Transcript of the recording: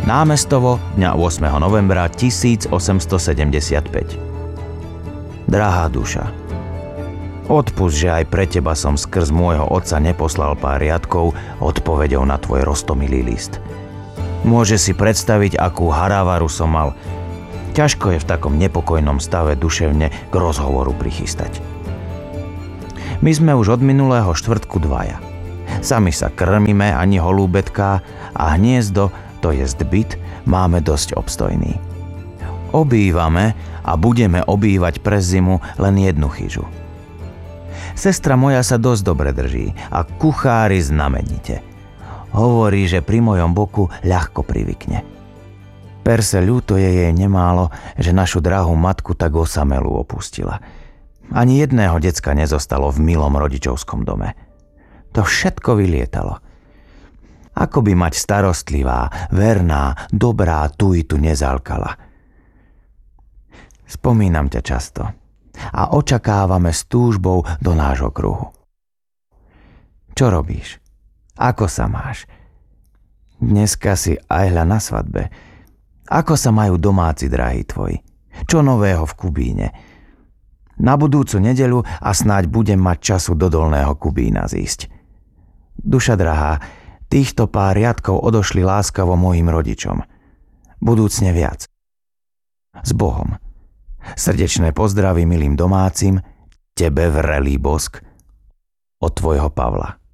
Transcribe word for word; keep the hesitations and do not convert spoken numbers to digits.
Námestovo dňa ôsmeho novembra tisícosemstosedemdesiatpäť. Drahá duša, odpusť, že aj pre teba som skrz môjho otca neposlal pár riadkov odpoveďou na tvoj roztomilý list. Môže si predstaviť, akú haravaru som mal. Ťažko je v takom nepokojnom stave duševne k rozhovoru prichystať. My sme už od minulého štvrtku dvaja. Sami sa krmíme, ani holúbetká, a hniezdo, to jest byt, máme dosť obstojný. Obývame a budeme obývať pre zimu len jednu chyžu. Sestra moja sa dosť dobre drží a kuchári znamenite. Hovorí, že pri mojom boku ľahko privykne. Perse ľúto je jej nemálo, že našu drahú matku tak osamelú opustila. Ani jedného decka nezostalo v milom rodičovskom dome. To všetko vylietalo. Ako by mať starostlivá, verná, dobrá tu i tu nezalkala. Spomínam ťa často a očakávame s túžbou do nášho kruhu. Čo robíš? Ako sa máš? Dneska si Ajhľa na svadbe. Ako sa majú domáci drahí tvoji? Čo nového v Kubíne? Na budúcu nedeľu a snáď budem mať času do Dolného Kubína zísť. Duša drahá, týchto pár riadkov odošli láskavo mojim rodičom. Budúcne viac. S Bohom. Srdečné pozdravy milým domácim, tebe vrelý bosk, od tvojho Pavla.